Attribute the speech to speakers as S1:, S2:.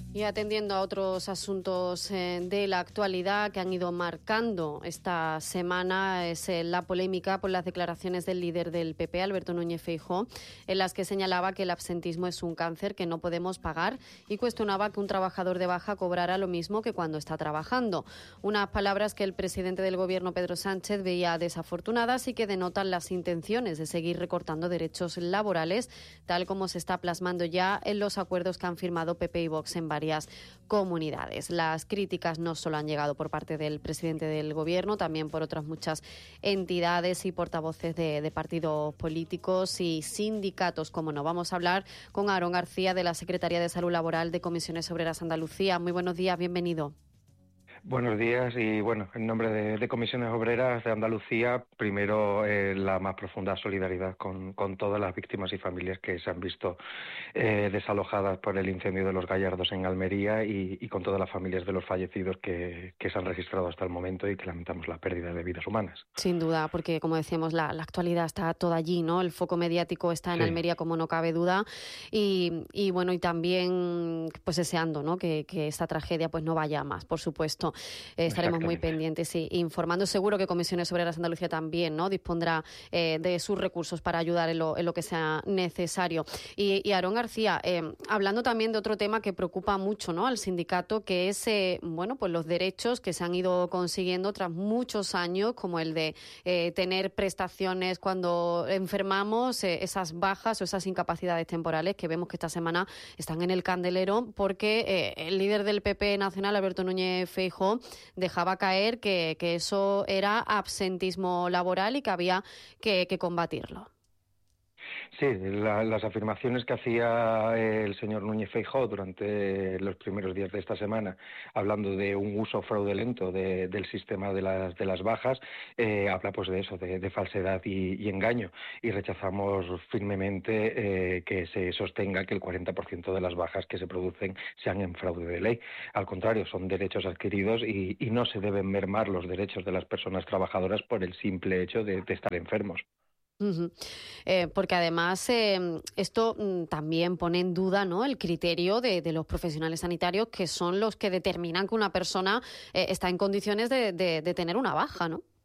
S1: Y atendiendo a otros asuntos de la actualidad que han ido marcando esta semana, es la polémica por las declaraciones del líder del PP, Alberto Núñez Feijóo, en las que señalaba que el absentismo es un cáncer que no podemos pagar y cuestionaba que un trabajador de baja cobrara lo mismo que cuando está trabajando. Unas palabras que el presidente del Gobierno, Pedro Sánchez, veía desafortunadas y que denotan las intenciones de seguir recortando derechos laborales, tal como se está plasmando ya en los acuerdos que han firmado PP y Vox en varias comunidades. Las críticas no solo han llegado por parte del presidente del Gobierno, también por otras muchas entidades y portavoces de partidos políticos y sindicatos. Como no, vamos a hablar con Aarón García, de la Secretaría de Salud Laboral de Comisiones Obreras Andalucía. Muy buenos días, bienvenido.
S2: Buenos días y en nombre de Comisiones Obreras de Andalucía, primero la más profunda solidaridad con todas las víctimas y familias que se han visto desalojadas por el incendio de los Gallardos en Almería y con todas las familias de los fallecidos que se han registrado hasta el momento y que lamentamos la pérdida de vidas humanas.
S1: Sin duda, porque como decíamos, la actualidad está toda allí, ¿no? El foco mediático está en Almería, como no cabe duda, y también pues deseando, ¿no?, que esta tragedia pues no vaya a más, por supuesto. Estaremos muy pendientes y informando. Seguro que Comisiones Obreras Andalucía también, ¿no?, dispondrá de sus recursos para ayudar en lo que sea necesario. Y Aarón García, hablando también de otro tema que preocupa mucho, ¿no?, al sindicato, que es pues los derechos que se han ido consiguiendo tras muchos años, como el de tener prestaciones cuando enfermamos, esas bajas o esas incapacidades temporales que vemos que esta semana están en el candelero porque el líder del PP nacional, Alberto Núñez Feijóo, dejaba caer que eso era absentismo laboral y que había que combatirlo.
S2: Sí, las afirmaciones que hacía el señor Núñez Feijóo durante los primeros días de esta semana, hablando de un uso fraudulento del sistema de las bajas, habla pues de eso, de falsedad y engaño, y rechazamos firmemente que se sostenga que el 40% de las bajas que se producen sean en fraude de ley. Al contrario, son derechos adquiridos y no se deben mermar los derechos de las personas trabajadoras por el simple hecho de estar enfermos.
S1: Uh-huh. Porque además esto también pone en duda, ¿no?, el criterio de los profesionales sanitarios, que son los que determinan que una persona está en condiciones de tener una baja, ¿no?